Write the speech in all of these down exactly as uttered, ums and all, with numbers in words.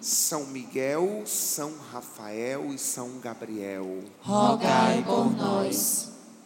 São Miguel, São Rafael e São Gabriel, rogai por nós.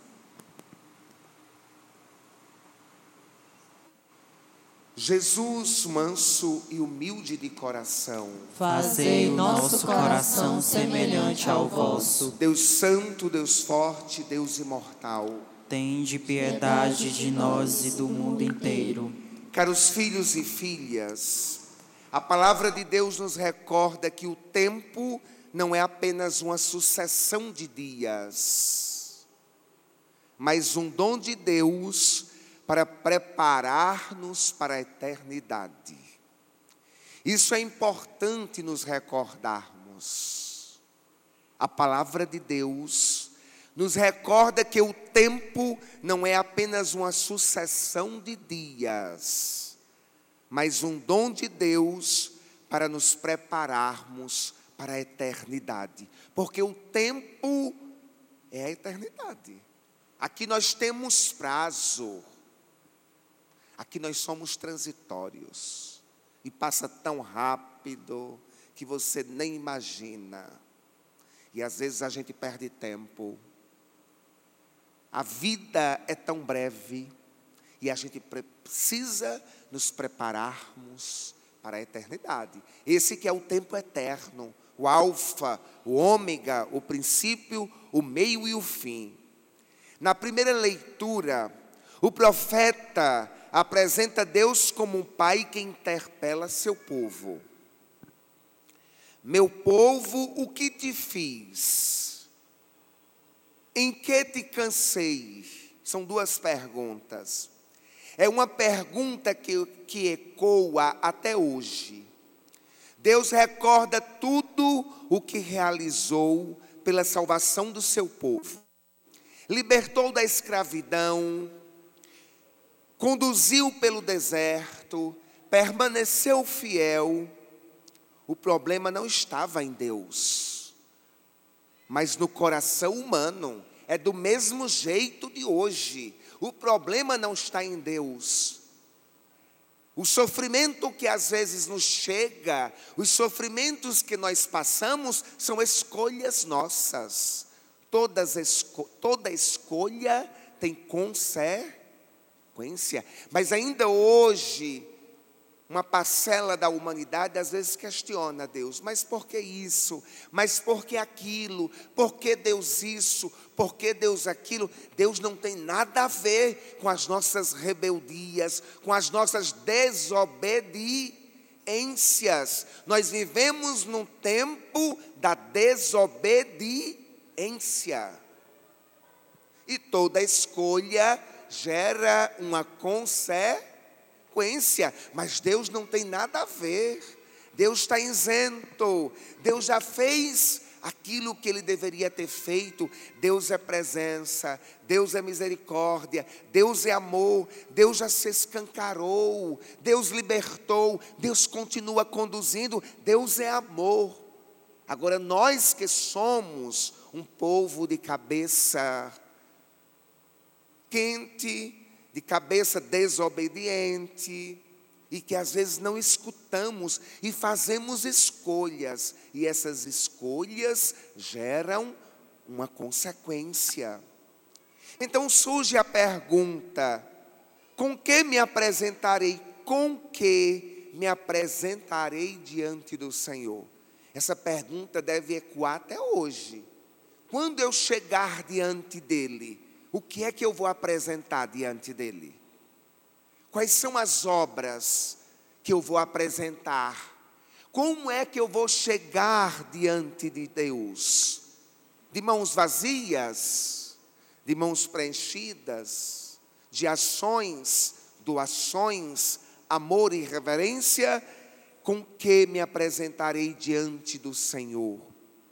Jesus, manso e humilde de coração, Fazei o nosso coração semelhante ao vosso. Deus santo, Deus forte, Deus imortal, Tende piedade de nós e do mundo inteiro. Caros filhos e filhas, a palavra de Deus nos recorda que o tempo não é apenas uma sucessão de dias, mas um dom de Deus para preparar-nos para a eternidade. Isso é importante nos recordarmos. A palavra de Deus nos recorda que o tempo não é apenas uma sucessão de dias, mas um dom de Deus para nos prepararmos para a eternidade. Porque o tempo é a eternidade. Aqui nós temos prazo. Aqui nós somos transitórios. E passa tão rápido que você nem imagina. E às vezes a gente perde tempo. A vida é tão breve. E a gente precisa nos prepararmos para a eternidade. Esse que é o tempo eterno, o alfa, o ômega, o princípio, o meio e o fim. Na primeira leitura, o profeta apresenta Deus como um pai que interpela seu povo. Meu povo, o que te fiz? Em que te cansei? São duas perguntas. É uma pergunta que, que ecoa até hoje. Deus recorda tudo o que realizou pela salvação do seu povo. Libertou da escravidão, conduziu pelo deserto, permaneceu fiel. O problema não estava em Deus, mas no coração humano. É do mesmo jeito de hoje. O problema não está em Deus. O sofrimento que às vezes nos chega, os sofrimentos que nós passamos, são escolhas nossas. Todas esco- toda escolha tem consequência. Mas ainda hoje, uma parcela da humanidade às vezes questiona Deus. Mas por que isso? Mas por que aquilo? Por que Deus isso? Por que Deus aquilo? Deus não tem nada a ver com as nossas rebeldias, com as nossas desobediências. Nós vivemos num tempo da desobediência. E toda escolha gera uma consequência. Mas Deus não tem nada a ver. Deus está isento. Deus já fez aquilo que Ele deveria ter feito. Deus é presença, Deus é misericórdia, Deus é amor. Deus já se escancarou, Deus libertou, Deus continua conduzindo. Deus é amor. Agora nós que somos um povo de cabeça quente, de cabeça desobediente, e que às vezes não escutamos e fazemos escolhas, e essas escolhas geram uma consequência. Então surge a pergunta: com que me apresentarei? Com que me apresentarei diante do Senhor? Essa pergunta deve ecoar até hoje. Quando eu chegar diante dele, o que é que eu vou apresentar diante dele? Quais são as obras que eu vou apresentar? Como é que eu vou chegar diante de Deus? De mãos vazias? De mãos preenchidas? De ações, doações, amor e reverência? Com que me apresentarei diante do Senhor?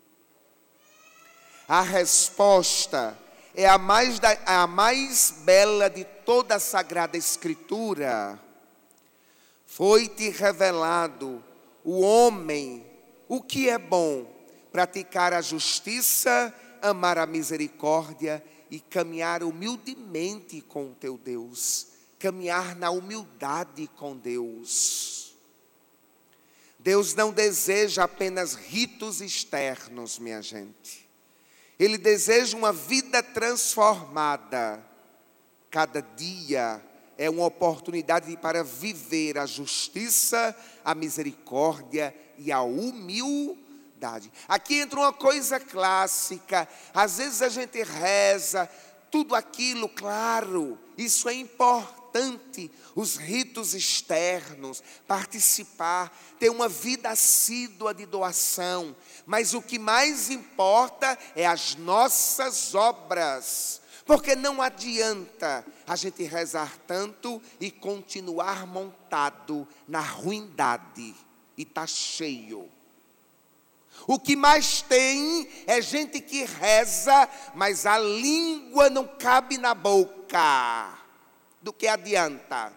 A resposta é a mais, da, a mais bela de toda a Sagrada Escritura. Foi-te revelado o homem, o que é bom, praticar a justiça, amar a misericórdia e caminhar humildemente com o teu Deus. Caminhar na humildade com Deus. Deus não deseja apenas ritos externos, minha gente. Ele deseja uma vida transformada. Cada dia é uma oportunidade para viver a justiça, a misericórdia e a humildade. Aqui entra uma coisa clássica. Às vezes a gente reza, tudo aquilo, claro, isso é importante. Os ritos externos, participar, ter uma vida assídua de doação. Mas o que mais importa é as nossas obras. Porque não adianta a gente rezar tanto e continuar montado na ruindade e tá cheio. O que mais tem é gente que reza, mas a língua não cabe na boca. Do que adianta?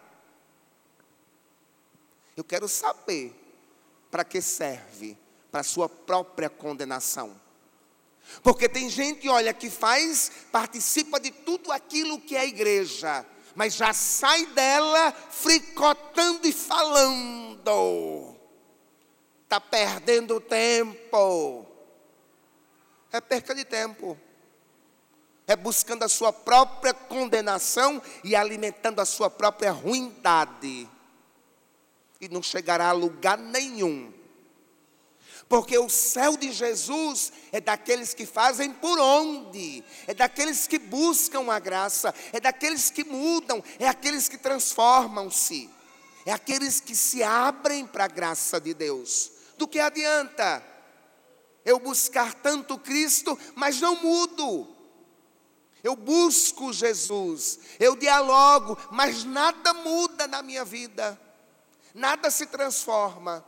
Eu quero saber para que serve, para a sua própria condenação. Porque tem gente, olha, que faz, participa de tudo aquilo que é a igreja, mas já sai dela fricotando e falando. Está perdendo tempo. É perca de tempo. É buscando a sua própria condenação e alimentando a sua própria ruindade. E não chegará a lugar nenhum. Porque o céu de Jesus é daqueles que fazem por onde, é daqueles que buscam a graça, é daqueles que mudam, é aqueles que transformam-se, é aqueles que se abrem para a graça de Deus. Do que adianta eu buscar tanto Cristo, mas não mudo? Eu busco Jesus, eu dialogo, mas nada muda na minha vida, nada se transforma.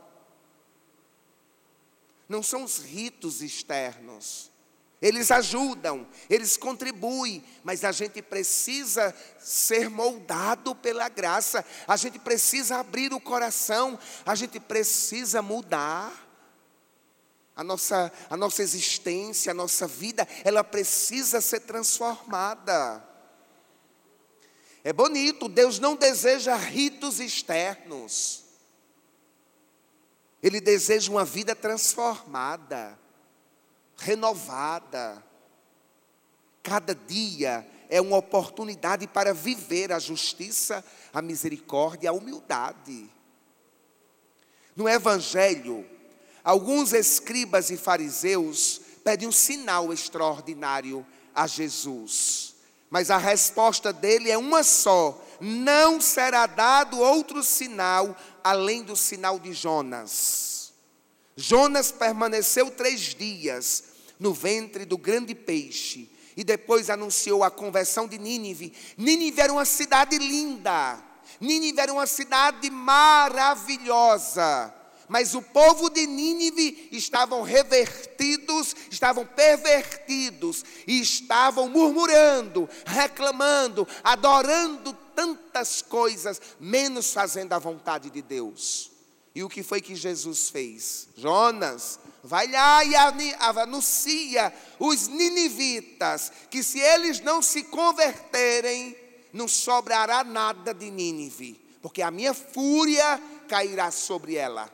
Não são os ritos externos. Eles ajudam, eles contribuem, mas a gente precisa ser moldado pela graça. A gente precisa abrir o coração, a gente precisa mudar. A nossa, a nossa existência, a nossa vida, ela precisa ser transformada. É bonito, Deus não deseja ritos externos. Ele deseja uma vida transformada, renovada. Cada dia é uma oportunidade para viver a justiça, a misericórdia, a humildade. No Evangelho, alguns escribas e fariseus pedem um sinal extraordinário a Jesus. Mas a resposta dele é uma só: não será dado outro sinal além do sinal de Jonas. Jonas permaneceu três dias no ventre do grande peixe e depois anunciou a conversão de Nínive. Nínive era uma cidade linda, Nínive era uma cidade maravilhosa, mas o povo de Nínive estavam revertidos, estavam pervertidos e estavam murmurando, reclamando, adorando tantas coisas, menos fazendo a vontade de Deus. E o que foi que Jesus fez? Jonas, vai lá e anuncia os ninivitas que se eles não se converterem, não sobrará nada de Nínive, porque a minha fúria cairá sobre ela.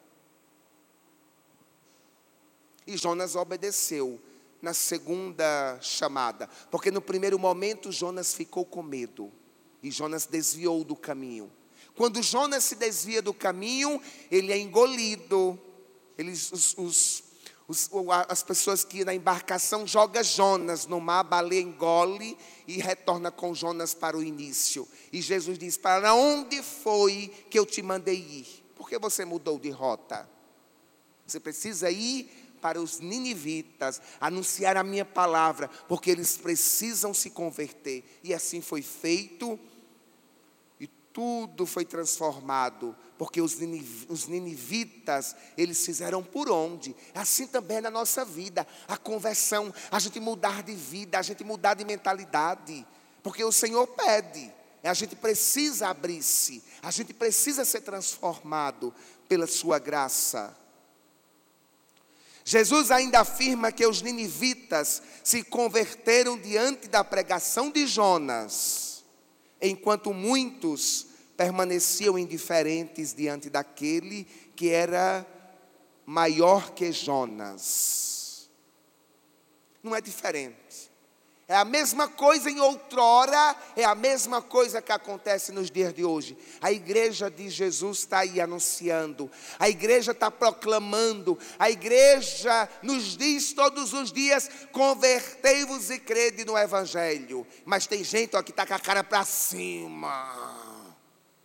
E Jonas obedeceu na segunda chamada, porque no primeiro momento Jonas ficou com medo e Jonas desviou do caminho. Quando Jonas se desvia do caminho, ele é engolido. Eles, os, os, os, as pessoas que na embarcação jogam Jonas no mar, a baleia engole e retorna com Jonas para o início. E Jesus diz: para onde foi que eu te mandei ir? Por que você mudou de rota? Você precisa ir para os ninivitas, anunciar a minha palavra, porque eles precisam se converter. E assim foi feito, e tudo foi transformado, porque os, niniv, os ninivitas, eles fizeram por onde? Assim também é na nossa vida, a conversão, a gente mudar de vida, a gente mudar de mentalidade, porque o Senhor pede, a gente precisa abrir-se, a gente precisa ser transformado pela sua graça. Jesus ainda afirma que os ninivitas se converteram diante da pregação de Jonas, enquanto muitos permaneciam indiferentes diante daquele que era maior que Jonas. Não é diferente. É a mesma coisa em outrora, é a mesma coisa que acontece nos dias de hoje. A igreja de Jesus está aí anunciando, a igreja está proclamando, a igreja nos diz todos os dias: convertei-vos e crede no Evangelho. Mas tem gente ó, que está com a cara para cima.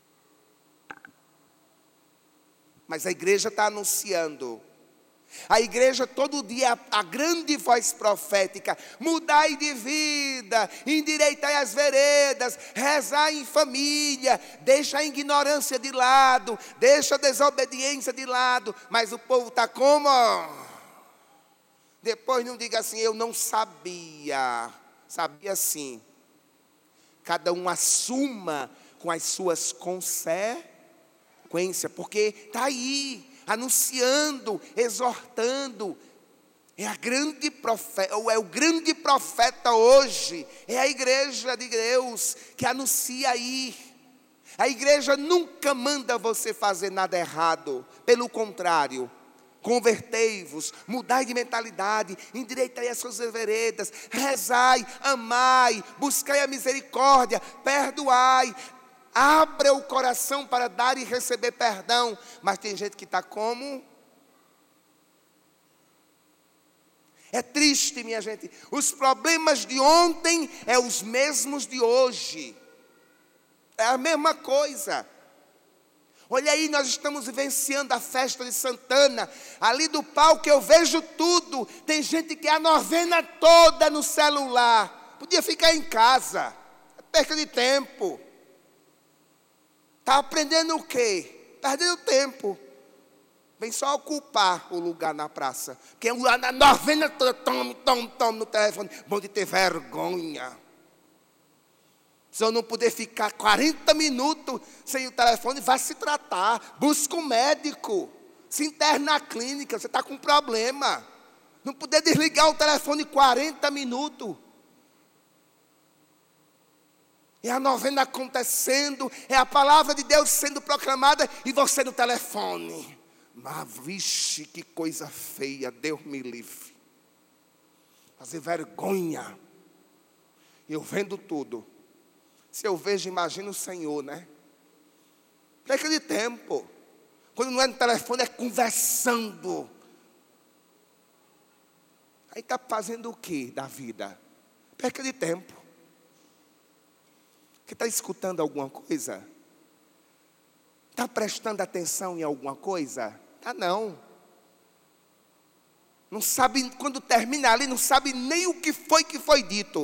Mas a igreja está anunciando. A igreja todo dia, a grande voz profética: mudai de vida, endireitai as veredas, rezai em família, deixa a ignorância de lado, deixa a desobediência de lado. Mas o povo está como? Depois não diga assim: eu não sabia. Sabia sim. Cada um assuma com as suas consequências, porque está aí, anunciando, exortando. É, a grande profeta, é o grande profeta hoje, é a igreja de Deus que anuncia aí. A igreja nunca manda você fazer nada errado, pelo contrário. Convertei-vos, mudai de mentalidade, endireitai as suas veredas, rezai, amai, buscai a misericórdia, perdoai. Abra o coração para dar e receber perdão. Mas tem gente que está como? É triste, minha gente. Os problemas de ontem é os mesmos de hoje. É a mesma coisa. Olha aí, nós estamos vivenciando a festa de Santana. Ali do palco eu vejo tudo. Tem gente que é a novena toda no celular. Podia ficar em casa. É perca de tempo. Está aprendendo o quê? Perdendo tempo. Vem só ocupar o lugar na praça. Porque a novena toda, tome, tome, tome no telefone. Bom de ter vergonha. Se eu não puder ficar quarenta minutos sem o telefone, vai se tratar. Busca um médico. Se interna na clínica, você está com problema. Não poder desligar o telefone quarenta minutos. É a novena acontecendo, é a palavra de Deus sendo proclamada e você no telefone. Mas, vixe, que coisa feia, Deus me livre. Fazer vergonha. Eu vendo tudo. Se eu vejo, imagino o Senhor, né? Perca de tempo. Quando não é no telefone, é conversando. Aí está fazendo o que da vida? Perca de tempo. Que está escutando alguma coisa? Está prestando atenção em alguma coisa? Tá não. Não sabe, quando termina ali, não sabe nem o que foi que foi dito.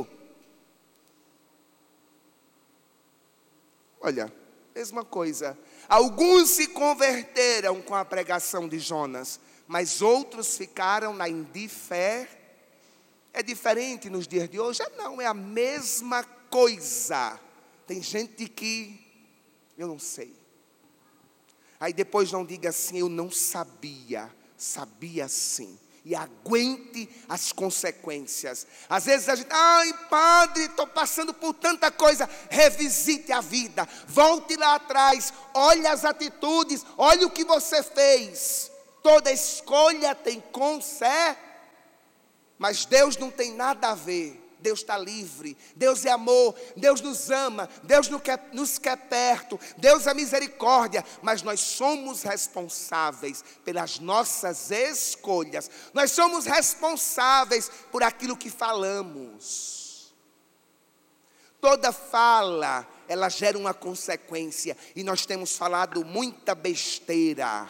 Olha, mesma coisa. Alguns se converteram com a pregação de Jonas, mas outros ficaram na indiferença. É diferente nos dias de hoje? Não, é a mesma coisa. Tem gente que, eu não sei. Aí depois não diga assim: eu não sabia. Sabia sim. E aguente as consequências. Às vezes a gente, ai padre, estou passando por tanta coisa. Revisite a vida. Volte lá atrás. Olhe as atitudes. Olhe o que você fez. Toda escolha tem consequências. Mas Deus não tem nada a ver. Deus está livre, Deus é amor, Deus nos ama, Deus nos quer, nos quer perto, Deus é misericórdia, mas nós somos responsáveis pelas nossas escolhas, nós somos responsáveis por aquilo que falamos. Toda fala, ela gera uma consequência, e nós temos falado muita besteira.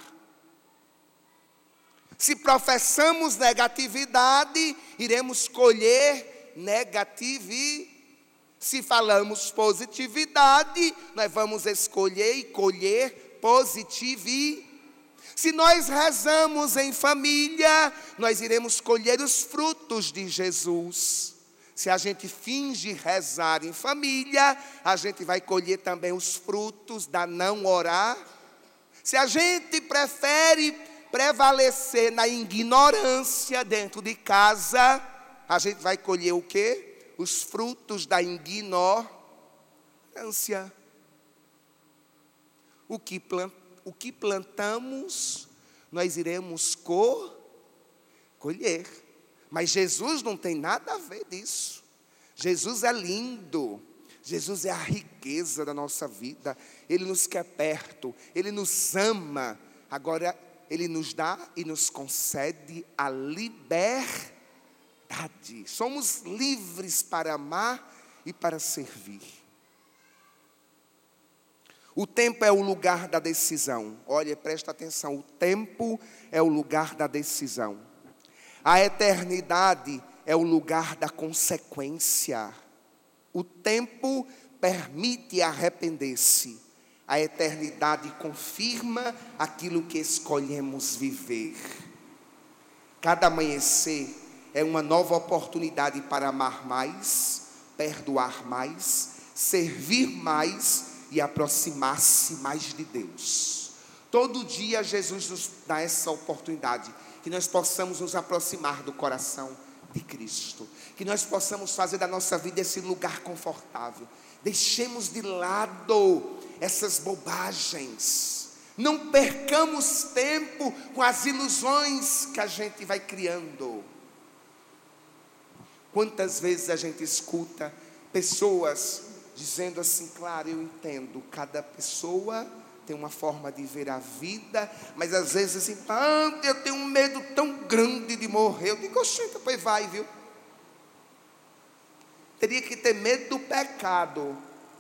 Se professamos negatividade, iremos colher negatividade. Se falamos positividade, nós vamos escolher e colher positividade. Se nós rezamos em família, nós iremos colher os frutos de Jesus. Se a gente finge rezar em família, a gente vai colher também os frutos da não orar. Se a gente prefere prevalecer na ignorância dentro de casa, a gente vai colher o quê? Os frutos da ignorância. O que, plant, o que plantamos, nós iremos co- colher. Mas Jesus não tem nada a ver disso. Jesus é lindo. Jesus é a riqueza da nossa vida. Ele nos quer perto. Ele nos ama. Agora, Ele nos dá e nos concede a liberdade. Somos livres para amar e para servir. O tempo é o lugar da decisão. Olha, presta atenção. O tempo é o lugar da decisão. A eternidade é o lugar da consequência. O tempo permite arrepender-se. A eternidade confirma aquilo que escolhemos viver. Cada amanhecer é uma nova oportunidade para amar mais, perdoar mais, servir mais e aproximar-se mais de Deus. Todo dia Jesus nos dá essa oportunidade, que nós possamos nos aproximar do coração de Cristo, que nós possamos fazer da nossa vida esse lugar confortável. Deixemos de lado essas bobagens, não percamos tempo com as ilusões que a gente vai criando. Quantas vezes a gente escuta pessoas dizendo assim: claro, eu entendo, cada pessoa tem uma forma de ver a vida, mas às vezes assim, ah, eu tenho um medo tão grande de morrer. Eu digo, oxente, pois vai, viu? Teria que ter medo do pecado.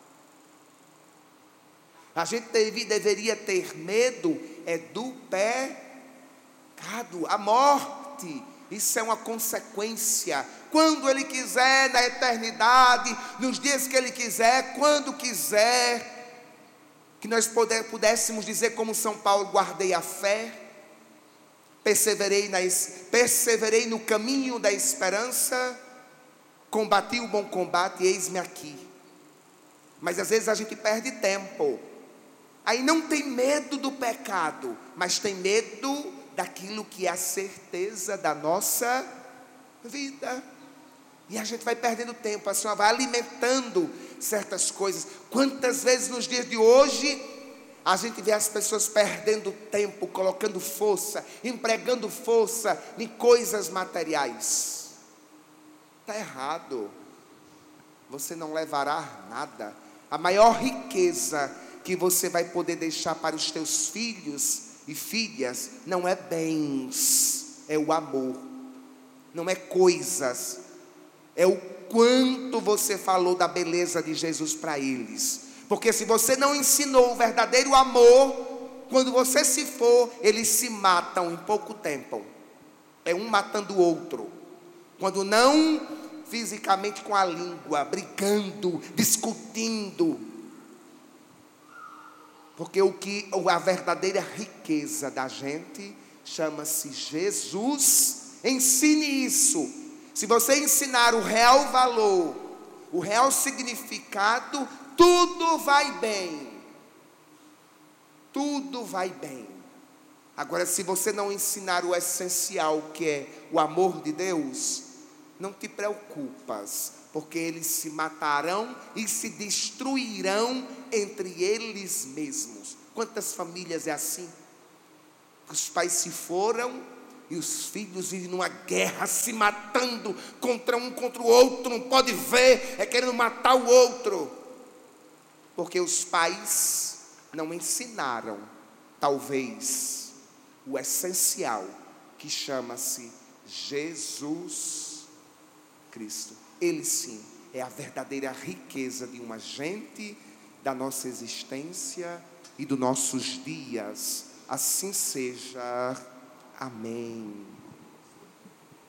A gente deve, deveria ter medo é do pecado, a morte. Isso é uma consequência. Quando Ele quiser, na eternidade, nos dias que Ele quiser, quando quiser, que nós puder, pudéssemos dizer como São Paulo: guardei a fé, perseverei, na, perseverei no caminho da esperança, combati o bom combate e eis-me aqui. Mas às vezes a gente perde tempo. Aí não tem medo do pecado, mas tem medo daquilo que é a certeza da nossa vida. E a gente vai perdendo tempo, a senhora vai alimentando certas coisas. Quantas vezes nos dias de hoje a gente vê as pessoas perdendo tempo, colocando força, empregando força em coisas materiais. Está errado. Você não levará nada. A maior riqueza que você vai poder deixar para os teus filhos e filhas não é bens, é o amor. Não é coisas, é o quanto você falou da beleza de Jesus para eles. Porque se você não ensinou o verdadeiro amor, quando você se for, eles se matam em pouco tempo. É um matando o outro. Quando não fisicamente, com a língua, brigando, discutindo. Porque o que, a verdadeira riqueza da gente chama-se Jesus. Ensine isso. Se você ensinar o real valor, o real significado, tudo vai bem. Tudo vai bem. Agora, se você não ensinar o essencial, que é o amor de Deus, não te preocupas, porque eles se matarão e se destruirão entre eles mesmos. Quantas famílias é assim? Os pais se foram e os filhos vivem numa guerra, se matando contra um contra o outro, não pode ver, é querendo matar o outro. Porque os pais não ensinaram, talvez, o essencial, que chama-se Jesus Cristo. Ele sim é a verdadeira riqueza de uma gente, da nossa existência e dos nossos dias. Assim seja. Amém.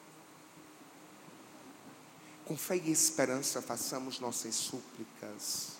Com fé e esperança façamos nossas súplicas.